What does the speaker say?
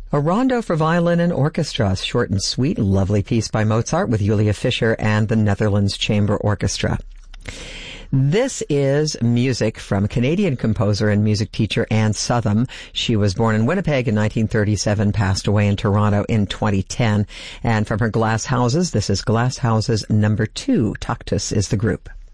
A rondo for violin and orchestra, short and sweet, lovely piece by Mozart with Julia Fischer and the Netherlands Chamber Orchestra. This is music from Canadian composer and music teacher Anne Southam. She was born in Winnipeg in 1937, passed away in Toronto in 2010. And from her Glass Houses, this is Glass Houses number 2. Taktus is the group.